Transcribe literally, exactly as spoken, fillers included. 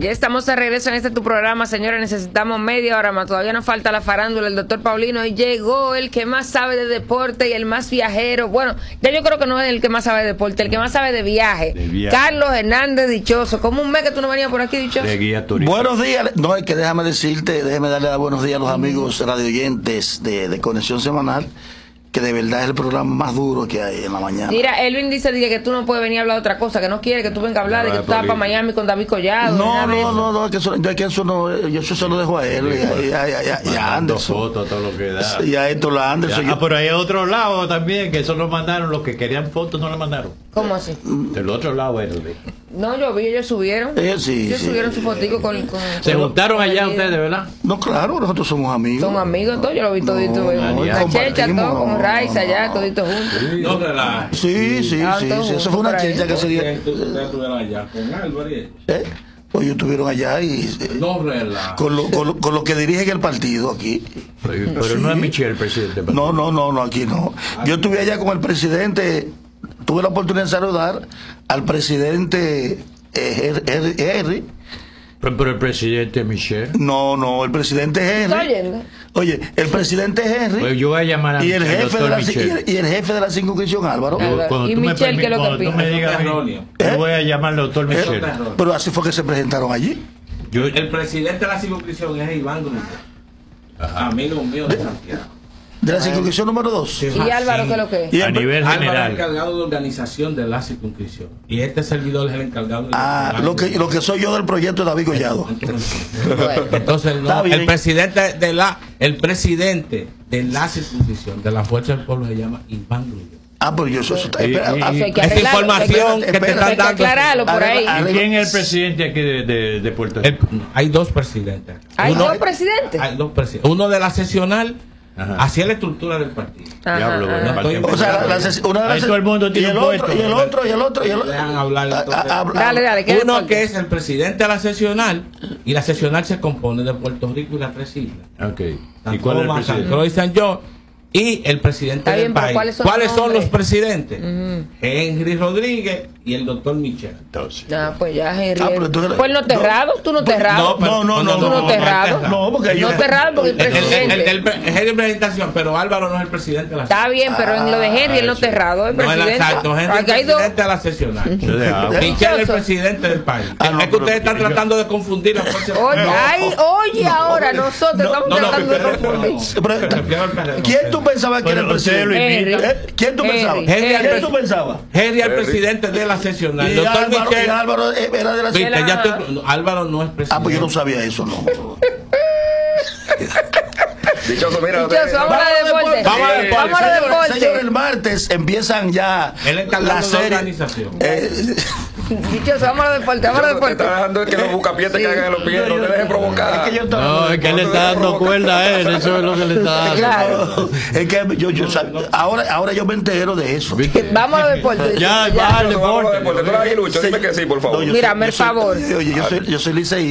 Ya estamos de regreso en este tu programa, señores. Necesitamos media hora más. Todavía nos falta la farándula, el doctor Paulino. Y llegó el que más sabe de deporte y el más viajero. Bueno, ya yo creo que no es el que más sabe de deporte, el que más sabe de viaje. De viaje. Carlos Hernández Dichoso. ¿Cómo un mes que tú no venías por aquí, Dichoso? De guía turística. Buenos días. No, es que déjame decirte, déjame darle a buenos días a los amigos radioyentes de, de Conexión Semanal, que de verdad es el programa más duro que hay en la mañana. Mira, Elvin dice que tú no puedes venir a hablar de otra cosa, que no quiere que tú vengas a hablar, no, de que tú estás para Miami con David Collado. No, no, no, no, que eso, yo, que eso no, yo eso se lo dejo a él, sí, y a, y a, y a Anderson. Fotos, todo lo que da. Y a Héctor Anderson. Ah, pero hay otro lado también, que eso lo mandaron, los que querían fotos no lo mandaron. ¿Cómo así? Del otro lado, era el No, yo vi, ellos subieron. Ellos sí. Ellos sí, subieron sí, su fotico sí, con, sí. con. Se con juntaron con allá el... ustedes, ¿verdad? No, claro, nosotros somos amigos. Somos amigos todos, yo lo vi todito. No, con la checha, todo, con Raiza allá, toditos juntos. No relajes. Sí, sí, Ah, sí, todos sí. Eso fue una checha que se dio. Ustedes estuvieron allá con Álvarez. ¿Eh? Pues ellos estuvieron allá y No relajes. con lo, con, lo, con lo que dirigen el partido aquí. Pero, pero sí. No es Michel el presidente. No, no, no, no, aquí no. Yo estuve allá con el presidente, tuve la oportunidad de saludar al presidente eh, Henry. Pero, pero el presidente Michel. No, no, el presidente Henry. Oye, el presidente Henry. Pues yo voy a llamar a y el jefe de la, Michel. y el jefe de la circunscripción, Álvaro. Álvaro. Cuando Y tú Michel, me, ¿qué es lo que cuando tú me digas, erróneo. yo ¿Eh? voy a llamar al doctor Michel. Pero, pero así fue que se presentaron allí. Yo, El presidente de la circunscripción es Iván Grupo, amigo mío de Santiago. De la circunscripción número dos. ¿Y Álvaro qué es lo que es? Y a el, nivel Álvaro es el general. encargado de organización de la circunscripción. Y este servidor es el encargado de ah, lo que, lo que soy yo del proyecto de David Collado. Bueno. Entonces, no, el presidente de la el presidente de la circunscripción de la Fuerza del Pueblo se llama Iván Grupo. Ah, pero yo eso está. Y- espera, y- ah, Eso hay que Esa arreglarlo, información espérate, que te espérate, están hay que dando. aclararlo por ahí. Arregla- ¿Y quién es el presidente aquí de, de, de Puerto Rico? El- hay dos presidentes. ¿Hay Uno- dos presidentes? Hay dos presidentes. Uno de la sesional, Ajá. hacia la estructura del partido. Ajá, Diablo, ajá. bueno, Estoy o sea, la, la, ses- una de las Ahí todo el mundo y tiene el un otro, puesto. y el otro, y el otro, y el otro. Dejan hablar, entonces. Ah, ah, ah, Dale, dale. ¿qué Uno deporte? que es el presidente de la sesional, y la sesional se compone de Puerto Rico y las tres islas. Ok. ¿Y San cuál es el Tomás, San presidente? Croix y San John, y el presidente Está bien, del pero país. ¿cuáles son ¿Cuáles los son los nombres? presidentes? Ujú. Henry Rodríguez y el doctor Michel. Entonces. Ah, pues ya, Henry. Ah, pero entonces- pues no te errado, tú no te errado. No, no, no, tú no te errado. No, porque yo. No te errado porque el El, el, el, presidente. el, el- Henry en presentación, pero Álvaro no es el presidente de la Está bien, pero en lo de Henry él no te errado, el No, el presidente. exacto, Henry es el Aquí hay dos. presidente de la sesional. Yo de agua. Michel es el presidente del país. Ah, no, es que pero- ustedes están yo- tratando de confundir las fuerzas. Oye, ay, oye, ahora nosotros estamos no, no, tratando de pero- confundir. Pero, Me refiero al P R D. ¿quién tú pensabas que era el Bueno, ustedes lo presidente? Henry. imitan. ¿Eh? ¿Quién tú Henry. pensabas? Henry. ¿Quién tú pensabas? Henry es el presidente de la sesional. Y Doctor Álvaro, y Michel. Álvaro eh, era de la. Viste, la- ya estoy- no, Álvaro no es presidente. Ah, pues yo no sabía eso, no. Dichoso, mira. Dichoso, vamos a deporte. Vamos a deporte. Vamos a Señor, deporte. señor, el martes empiezan ya Él es encargado la de la serie. organización. Eh, Dichoso, vamos a deporte, vamos a Te deporte. está dejando que los buscapiés te caigan en los pies, no te dejes provocar. es que yo estaba- No, es que él le está dando cuerda a él, eso es lo que le está dando. Claro. Es que yo, yo sab- ahora, ahora yo me entero de eso. Vamos a deporte. Ya, Ya. baja el Vamos a deporte. deporte. Tú eres aguilucho, dime que sí, por favor. No, yo Mira, soy- me yo soy- favor. Oye, yo soy, yo soy liceísta.